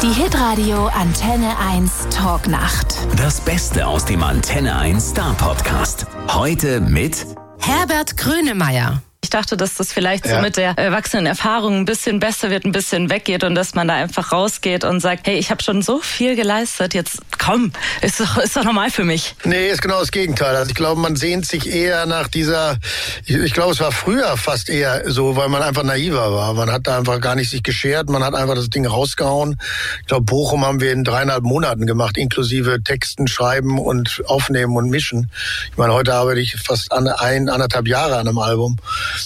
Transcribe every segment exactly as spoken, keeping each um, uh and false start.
Die Hitradio Antenne eins Talknacht. Das Beste aus dem Antenne eins Star Podcast. Heute mit Herbert Grönemeyer. Ich dachte, dass das vielleicht ja. so mit der Erwachsenenerfahrung ein bisschen besser wird, ein bisschen weggeht und dass man da einfach rausgeht und sagt, hey, ich habe schon so viel geleistet, jetzt komm, ist doch, ist doch normal für mich. Nee, ist genau das Gegenteil. Also ich glaube, man sehnt sich eher nach dieser, ich, ich glaube, es war früher fast eher so, weil man einfach naiver war. Man hat da einfach gar nicht sich geschert, man hat einfach das Ding rausgehauen. Ich glaube, Bochum haben wir in dreieinhalb Monaten gemacht, inklusive Texten, Schreiben und Aufnehmen und Mischen. Ich meine, heute arbeite ich fast an ein, anderthalb Jahre an einem Album.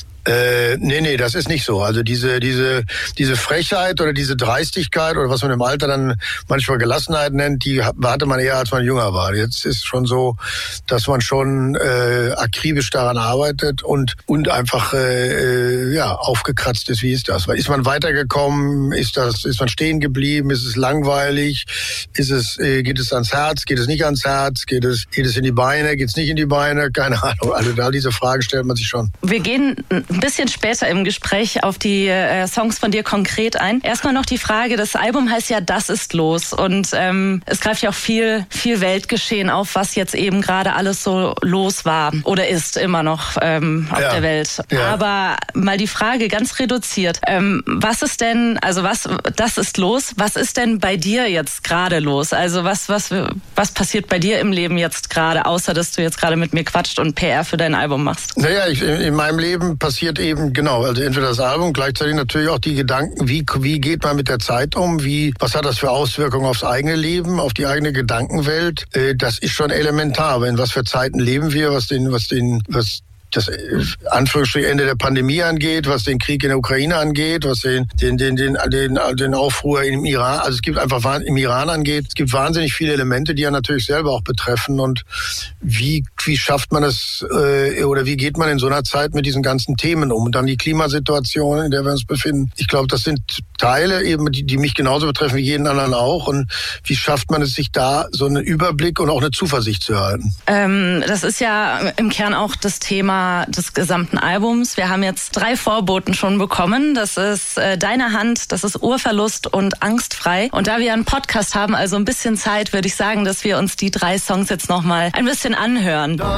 Äh, nee, nee, das ist nicht so. Also diese, diese, diese Frechheit oder diese Dreistigkeit oder was man im Alter dann manchmal Gelassenheit nennt, die hatte man eher, als man jünger war. Jetzt ist schon so, dass man schon äh, akribisch daran arbeitet und und einfach äh, ja aufgekratzt ist. Wie ist das? Ist man weitergekommen? Ist das? Ist man stehen geblieben? Ist es langweilig? Ist es? Äh, geht es ans Herz? Geht es nicht ans Herz? Geht es? Geht es in die Beine? Geht es nicht in die Beine? Keine Ahnung. Also all diese Fragen stellt man sich schon. Wir gehen ein bisschen später im Gespräch auf die äh, Songs von dir konkret ein. Erstmal noch die Frage, das Album heißt ja Das ist los und ähm, es greift ja auch viel, viel Weltgeschehen auf, was jetzt eben gerade alles so los war oder ist immer noch ähm, auf ja. der Welt. Ja. Aber mal die Frage ganz reduziert, ähm, was ist denn, also was, das ist los, was ist denn bei dir jetzt gerade los? Also was, was, was passiert bei dir im Leben jetzt gerade, außer dass du jetzt gerade mit mir quatscht und P R für dein Album machst? Naja, ich, in meinem Leben passiert eben, genau, also entweder das Album, gleichzeitig natürlich auch die Gedanken, wie, wie geht man mit der Zeit um, wie, was hat das für Auswirkungen aufs eigene Leben, auf die eigene Gedankenwelt, äh, das ist schon elementar, in was für Zeiten leben wir, was den, was den, was das Anführungsstrich Ende der Pandemie angeht, was den Krieg in der Ukraine angeht, was den den den den den, den Aufruhr im Iran, also es gibt einfach im Iran angeht, es gibt wahnsinnig viele Elemente, die ja natürlich selber auch betreffen und wie wie schafft man es äh, oder wie geht man in so einer Zeit mit diesen ganzen Themen um und dann die Klimasituation, in der wir uns befinden. Ich glaube, das sind Teile eben, die, die mich genauso betreffen wie jeden anderen auch und wie schafft man es, sich da so einen Überblick und auch eine Zuversicht zu erhalten? Ähm, das ist ja im Kern auch das Thema des gesamten Albums. Wir haben jetzt drei Vorboten schon bekommen. Das ist äh, Deine Hand, das ist Urverlust und Angstfrei. Und da wir einen Podcast haben, also ein bisschen Zeit, würde ich sagen, dass wir uns die drei Songs jetzt nochmal ein bisschen anhören.